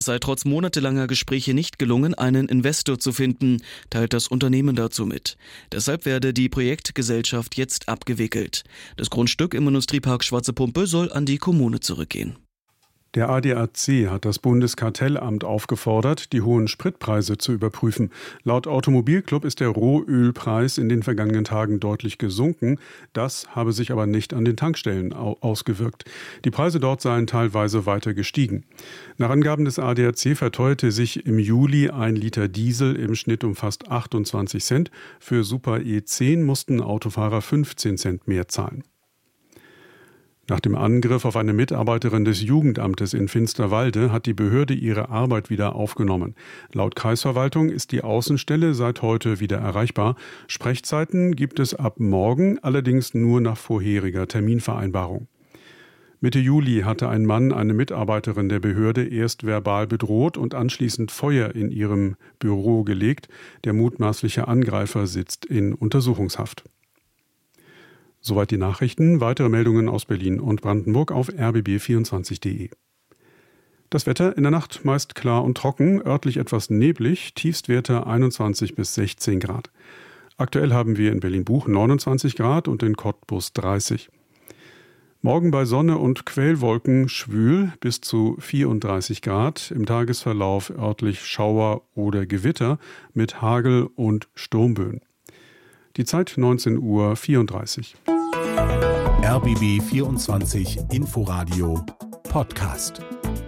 sei trotz monatelanger Gespräche nicht gelungen, einen Investor zu finden, teilt das Unternehmen dazu mit. Deshalb werde die Projektgesellschaft jetzt abgewickelt. Das Grundstück im Industriepark Schwarze Pumpe soll an die Kommune zurückgehen. Der ADAC hat das Bundeskartellamt aufgefordert, die hohen Spritpreise zu überprüfen. Laut Automobilclub ist der Rohölpreis in den vergangenen Tagen deutlich gesunken. Das habe sich aber nicht an den Tankstellen ausgewirkt. Die Preise dort seien teilweise weiter gestiegen. Nach Angaben des ADAC verteuerte sich im Juli 1 Liter Diesel im Schnitt um fast 28 Cent. Für Super E10 mussten Autofahrer 15 Cent mehr zahlen. Nach dem Angriff auf eine Mitarbeiterin des Jugendamtes in Finsterwalde hat die Behörde ihre Arbeit wieder aufgenommen. Laut Kreisverwaltung ist die Außenstelle seit heute wieder erreichbar. Sprechzeiten gibt es ab morgen, allerdings nur nach vorheriger Terminvereinbarung. Mitte Juli hatte ein Mann eine Mitarbeiterin der Behörde erst verbal bedroht und anschließend Feuer in ihrem Büro gelegt. Der mutmaßliche Angreifer sitzt in Untersuchungshaft. Soweit die Nachrichten. Weitere Meldungen aus Berlin und Brandenburg auf rbb24.de. Das Wetter in der Nacht meist klar und trocken, örtlich etwas neblig, Tiefstwerte 21 bis 16 Grad. Aktuell haben wir in Berlin-Buch 29 Grad und in Cottbus 30. Morgen bei Sonne und Quellwolken schwül bis zu 34 Grad, im Tagesverlauf örtlich Schauer oder Gewitter mit Hagel und Sturmböen. Die Zeit 19:34 Uhr. RBB 24 Inforadio Podcast.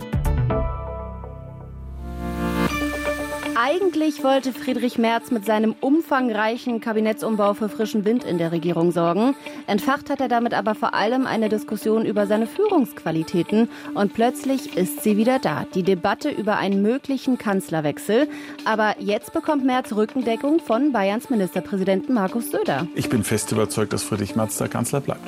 Eigentlich wollte Friedrich Merz mit seinem umfangreichen Kabinettsumbau für frischen Wind in der Regierung sorgen. Entfacht hat er damit aber vor allem eine Diskussion über seine Führungsqualitäten. Und plötzlich ist sie wieder da, die Debatte über einen möglichen Kanzlerwechsel. Aber jetzt bekommt Merz Rückendeckung von Bayerns Ministerpräsidenten Markus Söder. Ich bin fest überzeugt, dass Friedrich Merz der Kanzler bleibt.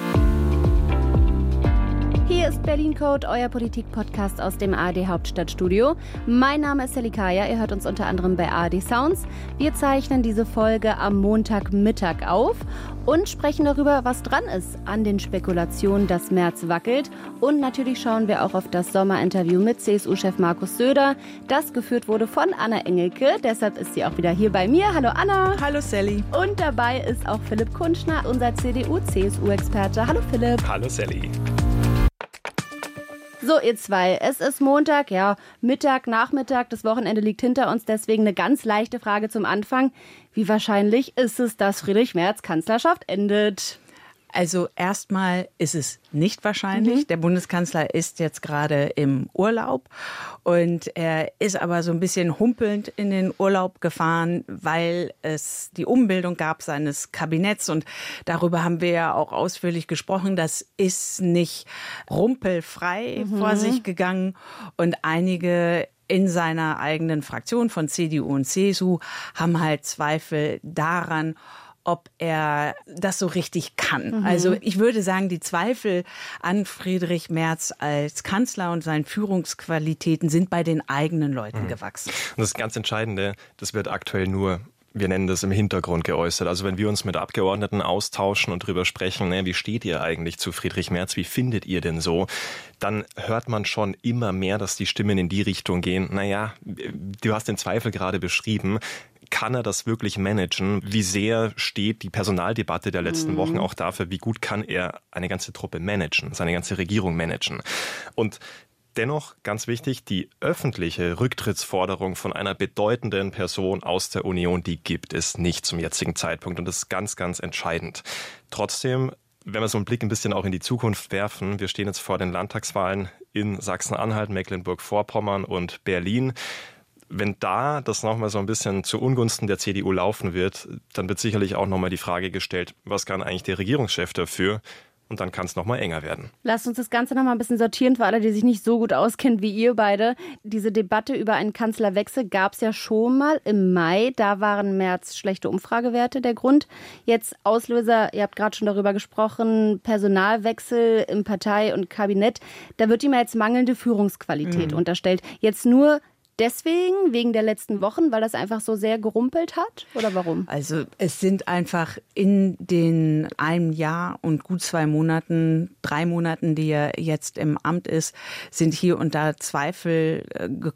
Hier ist Berlin Code, euer Politik-Podcast aus dem ARD Hauptstadtstudio. Mein Name ist Sally Kaya, ihr hört uns unter anderem bei ARD Sounds. Wir zeichnen diese Folge am Montagmittag auf und sprechen darüber, was dran ist an den Spekulationen, dass Merz wackelt. Und natürlich schauen wir auch auf das Sommerinterview mit CSU-Chef Markus Söder, das geführt wurde von Anna Engelke. Deshalb ist sie auch wieder hier bei mir. Hallo Anna. Hallo Sally. Und dabei ist auch Philipp Kunschner, unser CDU-CSU-Experte. Hallo Philipp. Hallo Sally. So, ihr zwei, es ist Montag, ja, Mittag, Nachmittag, das Wochenende liegt hinter uns, deswegen eine ganz leichte Frage zum Anfang. Wie wahrscheinlich ist es, dass Friedrich Merz Kanzlerschaft endet? Also erstmal ist es nicht wahrscheinlich. Der Bundeskanzler ist jetzt gerade im Urlaub und er ist aber so ein bisschen humpelnd in den Urlaub gefahren, weil es die Umbildung gab seines Kabinetts und darüber haben wir ja auch ausführlich gesprochen. Das ist nicht rumpelfrei vor sich gegangen und einige in seiner eigenen Fraktion von CDU und CSU haben halt Zweifel daran, ob er das so richtig kann. Also ich würde sagen, die Zweifel an Friedrich Merz als Kanzler und seinen Führungsqualitäten sind bei den eigenen Leuten gewachsen. Und das ganz Entscheidende, das wird aktuell nur, wir nennen das im Hintergrund geäußert. Also wenn wir uns mit Abgeordneten austauschen und drüber sprechen, wie steht ihr eigentlich zu Friedrich Merz, wie findet ihr denn so, dann hört man schon immer mehr, dass die Stimmen in die Richtung gehen. Naja, du hast den Zweifel gerade beschrieben. Kann er das wirklich managen? Wie sehr steht die Personaldebatte der letzten Wochen auch dafür, wie gut kann er eine ganze Truppe managen, seine ganze Regierung managen? Und dennoch, ganz wichtig, die öffentliche Rücktrittsforderung von einer bedeutenden Person aus der Union, die gibt es nicht zum jetzigen Zeitpunkt. Und das ist ganz, ganz entscheidend. Trotzdem, wenn wir so einen Blick ein bisschen auch in die Zukunft werfen, wir stehen jetzt vor den Landtagswahlen in Sachsen-Anhalt, Mecklenburg-Vorpommern und Berlin. Wenn da das nochmal so ein bisschen zu Ungunsten der CDU laufen wird, dann wird sicherlich auch nochmal die Frage gestellt, was kann eigentlich der Regierungschef dafür? Und dann kann es nochmal enger werden. Lasst uns das Ganze nochmal ein bisschen sortieren für alle, die sich nicht so gut auskennen wie ihr beide. Diese Debatte über einen Kanzlerwechsel gab es ja schon mal im Mai. Da waren Merz schlechte Umfragewerte der Grund. Jetzt Auslöser, ihr habt gerade schon darüber gesprochen, Personalwechsel im Partei- und Kabinett. Da wird ihm ja jetzt mangelnde Führungsqualität unterstellt. Jetzt nur deswegen, wegen der letzten Wochen, weil das einfach so sehr gerumpelt hat? Oder warum? Also es sind einfach in den einem Jahr und gut 2 Monaten, 3 Monaten, die er jetzt im Amt ist, sind hier und da Zweifel